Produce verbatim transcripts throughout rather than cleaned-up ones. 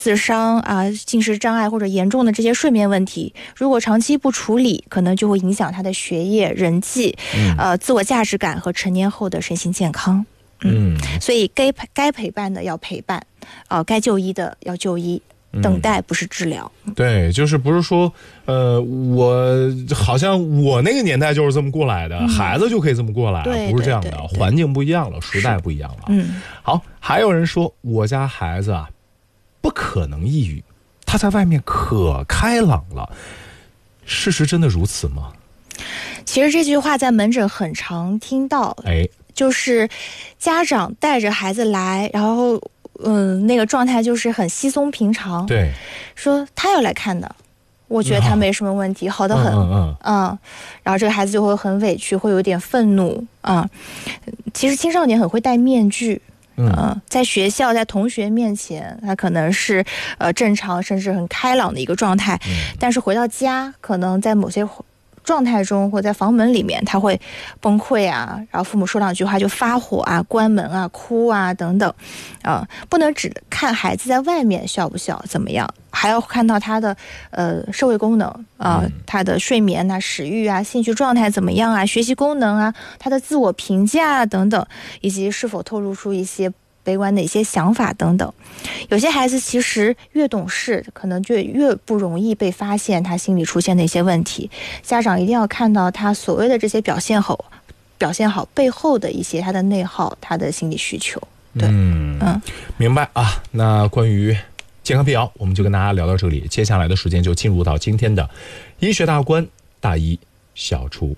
自伤啊、进食障碍或者严重的这些睡眠问题，如果长期不处理，可能就会影响他的学业、人际、嗯、呃自我价值感和成年后的身心健康。嗯，嗯所以该该陪伴的要陪伴，啊、呃，该就医的要就医。等待不是治疗、 嗯、对，就是不是说呃我好像我那个年代就是这么过来的、嗯、孩子就可以这么过来，不是这样的，环境不一样了，时代不一样了。嗯，好，还有人说我家孩子啊不可能抑郁，他在外面可开朗了，事实真的如此吗？ 其实这句话在门诊很常听到，哎，就是家长带着孩子来，然后嗯，那个状态就是很稀松平常。 对， 说他要来看的，我觉得他没什么问题，哦、好得很。嗯嗯嗯，然后这个孩子就会很委屈，会有点愤怒啊、嗯。其实青少年很会戴面具，嗯、呃，在学校在同学面前，他可能是呃正常甚至很开朗的一个状态，嗯、但是回到家，可能在某些状态中或在房门里面他会崩溃啊，然后父母说两句话就发火啊，关门啊，哭啊等等啊、呃，不能只看孩子在外面笑不笑怎么样，还要看到他的呃社会功能啊、呃，他的睡眠啊、食欲啊、兴趣状态怎么样啊、学习功能啊、他的自我评价啊等等，以及是否透露出一些悲观的一些想法等等。有些孩子其实越懂事，可能就越不容易被发现他心里出现的一些问题。家长一定要看到他所谓的这些表现好，表现好背后的一些他的内耗，他的心理需求。对，嗯嗯， 明白啊。那关于健康辟谣，我们就跟大家聊到这里。接下来的时间就进入到今天的医学大观大医小厨。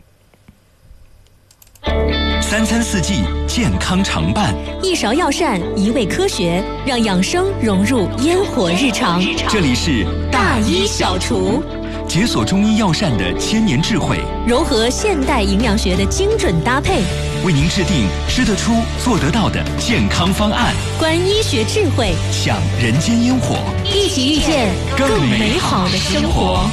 三餐四季健康常伴， 一勺药膳一味科学，让养生融入烟火日常。 这里是大医小厨， 解锁中医药膳的千年智慧， 融合现代营养学的精准搭配， 为您制定吃得出做得到的健康方案， 观医学智慧， 享人间烟火， 一起遇见更美好的生活。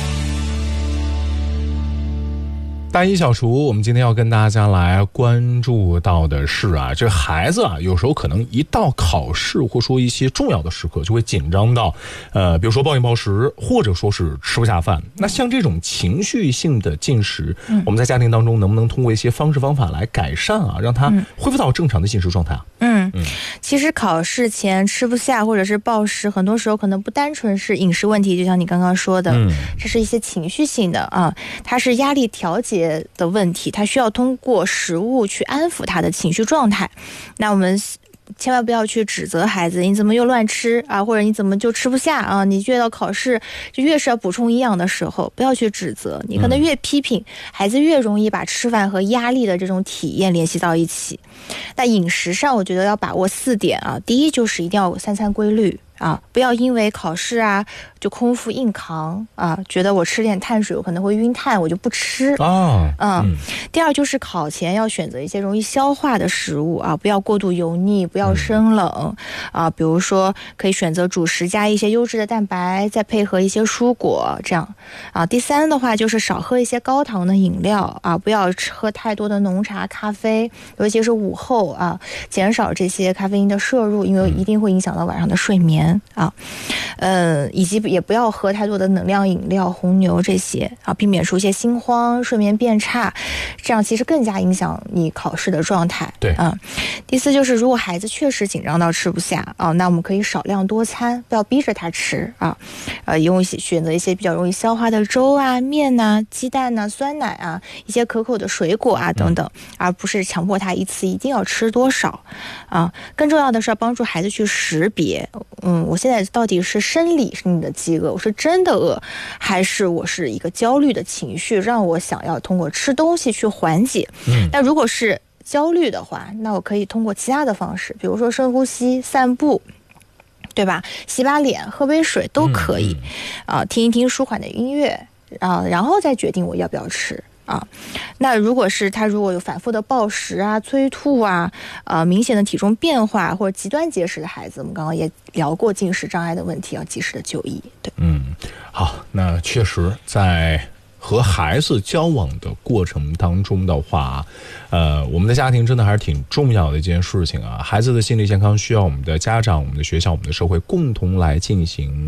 大医小厨，我们今天要跟大家来关注到的是啊，这孩子啊，有时候可能一到考试或说一些重要的时刻，就会紧张到，呃，比如说暴饮暴食，或者说是吃不下饭。那像这种情绪性的进食，嗯、我们在家庭当中能不能通过一些方式方法来改善啊，让他恢复到正常的进食状态啊？ 嗯嗯，其实考试前吃不下或者是暴食，很多时候可能不单纯是饮食问题，就像你刚刚说的，嗯、这是一些情绪性的啊，它是压力调节的问题，他需要通过食物去安抚他的情绪状态。那我们千万不要去指责孩子，你怎么又乱吃啊，或者你怎么就吃不下啊？你越到考试就越是要补充营养的时候，不要去指责，你可能越批评、嗯、孩子越容易把吃饭和压力的这种体验联系到一起。那饮食上我觉得要把握四点啊，第一就是一定要有三餐规律啊，不要因为考试啊就空腹硬扛啊，觉得我吃点碳水我可能会晕碳，我就不吃啊。嗯，嗯第二就是考前要选择一些容易消化的食物啊，不要过度油腻，不要生冷、嗯、啊，比如说可以选择主食加一些优质的蛋白，再配合一些蔬果，这样啊。第三的话就是少喝一些高糖的饮料啊，不要喝太多的浓茶、咖啡，尤其是午后啊，减少这些咖啡因的摄入，因为一定会影响到晚上的睡眠。啊，呃，以及也不要喝太多的能量饮料、红牛这些啊，避免出一些心慌、睡眠变差，这样其实更加影响你考试的状态。 对啊。第四就是，如果孩子确实紧张到吃不下啊，那我们可以少量多餐，不要逼着他吃啊，呃，用一些选择一些比较容易消化的粥啊、面呐、啊、鸡蛋呐、啊、酸奶啊、一些可口的水果啊等等，嗯、而不是强迫他一次一定要吃多少啊。更重要的是要帮助孩子去识别，嗯。我现在到底是生理性的饥饿，我是真的饿，还是我是一个焦虑的情绪让我想要通过吃东西去缓解。嗯，那如果是焦虑的话，那我可以通过其他的方式，比如说深呼吸、散步，对吧？洗把脸、喝杯水都可以。啊、呃，听一听舒缓的音乐啊，然后再决定我要不要吃。啊，那如果是他如果有反复的暴食啊、催吐啊、呃明显的体重变化或者极端节食的孩子，我们刚刚也聊过进食障碍的问题，要及时的就医。对， 嗯，好，那确实在和孩子交往的过程当中的话，呃，我们的家庭真的还是挺重要的一件事情啊。孩子的心理健康需要我们的家长、我们的学校、我们的社会共同来进行